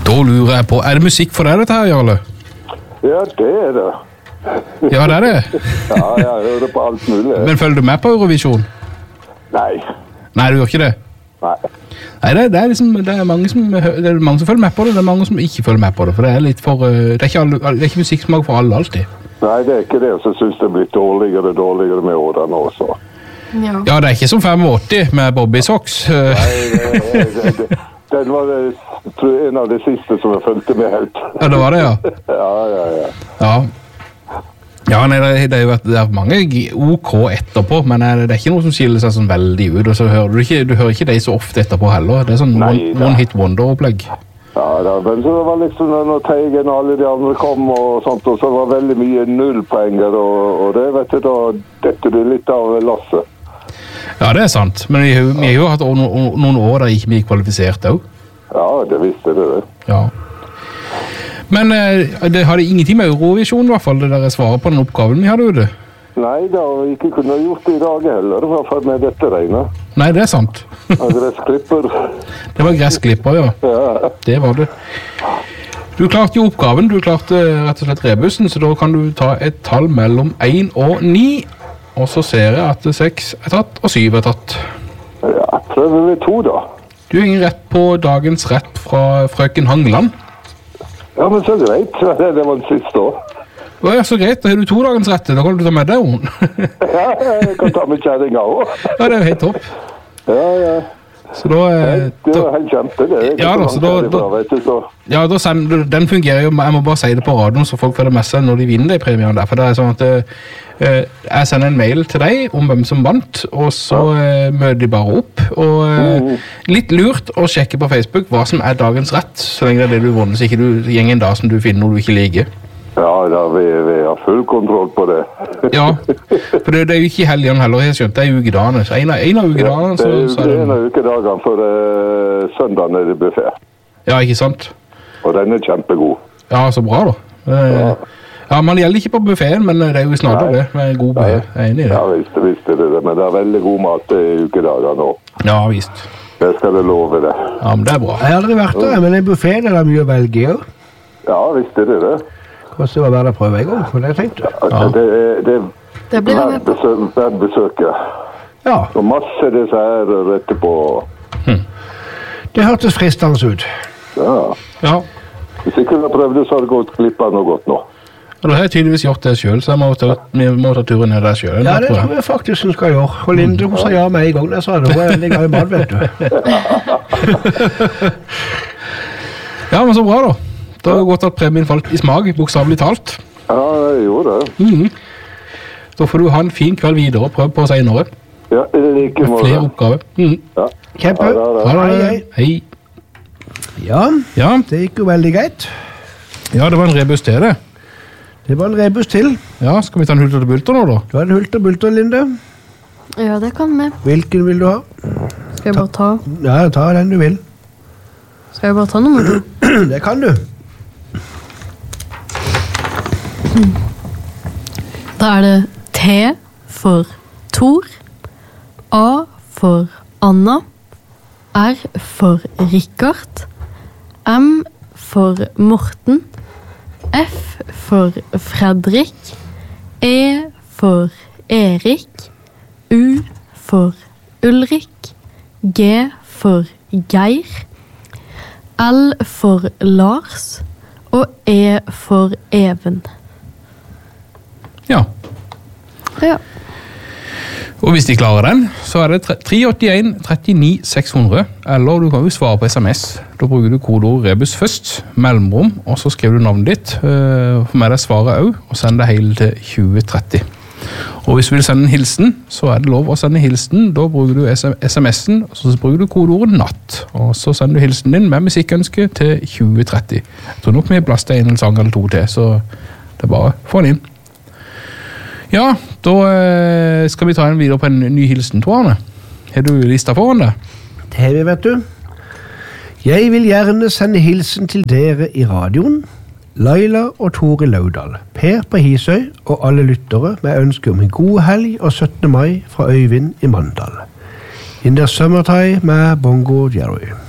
Da lurer jeg på, det musikk for deg dette her, Jarle? Ja, det det. Ja, det det. Ja, jeg hører på alt mulig. Men følger du med på Eurovision? Nei. Nei, du gjør ikke det? Nei. Nei, det liksom, det er mange som følger med på det, det er mange som ikke følger med på det, for det er litt for, det er ikke musikksmak for alle alltid. Nei, det er ikke det, så synes det blir dårligere med årene også. Ja, det er ikke som 85 med Bobby Sox. Nei, den var tror jeg, en av de siste som jeg følte med helt. Ja, det var det, ja. Ja. Ja, nei, det har jo vært mange OK etterpå, men det er ikke noe som skiller seg sånn veldig ut, og så hører du hører ikke de så ofte etterpå heller. Det er sånn one-hit wonder-opplegg. Ja, men så det var liksom når Teigen og alle de andre kom og sånt, og så var veldig mye nullpoenger, og det, vet du, da dette du litt av lasset. Ja, det er sant, men vi har jo hatt noen år der ikke blir kvalifisert også. Ja, det visste det. Ja. Men det hadde ingenting med Eurovision i hvert fall, det der svaret på den oppgaven vi hadde ute. Nei, det har vi ikke kunnet gjort det i dag heller, i hvert fall med dette regnet. Nei, det er sant. Gressklipper. Det var gressklipper, ja. Ja. Det var det. Du klarte jo oppgaven, du klarte rett og slett rebussen, så da kan du ta et tall mellom 1 og 9, og så ser jeg at 6 er tatt, og 7 er tatt. Ja, prøver vi 2 da. Du har ingen rett på dagens rett fra frøken Hangland. Ja, men så greit. Det var den siste år. Ja, så greit. Da har du 2 dagens rett. Da kan du ta med deg hun. Ja, jeg kan ta med kjæringa også. Ja, det er jo helt topp. Ja. Så da... Det var helt kjempe, det. Ja, da, så da... Ja, da sender den fungerer jo... Jeg må bare si det på radioen, så folk får det med seg når de vinner de premiene der. For det er sånn at... jeg sender en mail til deg om hvem som vant, og så møter de bare opp. Og litt lurt å sjekke på Facebook hva som er dagens rett, så lenge det er det du vunner, så ikke du gjenger en dag som du finner noe du ikke liker. Ja, vi har full kontroll på det. Ja, for det er jo ikke helgen heller, jeg skjønt, det er ukedagene. Så en av ukedagene... Ja, det er en av ukedagene, for søndagen er det buffet. Ja, ikke sant? Og den er kjempegod. Ja, så bra da. Ja, man gjelder ikke på buffeten, men det er jo snart det, med en god buffet. Jeg er enig i det. Ja, visst er det, men det er veldig god mat i ukedagene nå. Ja, visst. Det skal jeg love det. Ja, men det er bra. Jeg har aldri vært der, men en buffet er det mye å velge i. Ja, visst er det. Kanskje det var verdt å prøve en gang, for det tenkte jeg. Ja. Det blir jeg med på. Verdt besøket. Ja. Og masse desserter etterpå. Det hørtes fristende ut. Ja. Hvis jeg kunne prøvd det, så hadde jeg gått glipp av noe godt nå. Og da har jeg tydeligvis gjort det selv, så jeg må ta turen ned der selv. Ja, det tror jeg faktisk hun skal gjøre. Og Linde, hun sa ja med en gang, det sa det. Hun er veldig glad i mat, vet du. Ja, men så bra da. Da har det godt at premien falt i smak, bokstavelig talt. Ja, jeg gjorde det. Da får du ha en fin kveld videre og prøve på senere. Ja, det er like med flere oppgaver. Ja. Kjempe. Hei. Ja, det gikk jo veldig greit. Ja, det var en rebus til det. Det var en rebus til. Ja, skal vi ta en hulter til bulter nå da? Du har en hulter til bulter, Linde. Ja, det kan vi. Hvilken vil du ha? Skal jeg bare ta? Ja, ta den du vil. Skal jeg bare ta nummer 2? Det kan du. Da er det T for Tor, A for Anna, R for Richard, M for Morten, F for Fredrik, E for Erik, U for Ulrik, G for Geir, L for Lars og E for Even. Ja. Og hvis de klarer den, så er det 381 39 600, eller du kan jo svare på SMS. Da bruker du kodeord rebus først, mellomrom, og så skriver du navnet ditt, for meg det svaret også, og send det hele til 2030. Og hvis du vil sende en hilsen, så er det lov å sende hilsen. Da bruker du SMS-en, og så bruker du kodeordet natt, og så sender du hilsen din med musikkønske til 2030. Jeg tror nok vi har plass til en sang eller 2 til, så det er bare å få den inn. Ja, da skal vi ta en videre på en ny hilsen, tror Arne. Har du lista foran det? Det har vi, vet du. Jeg vil gjerne sende hilsen til dere i radioen, Laila og Tore Laudal, Per på Hisøy og alle lyttere med ønske om en god helg og 17. mai fra Øyvind i Mandal. In the summertime med Bongo Jerry.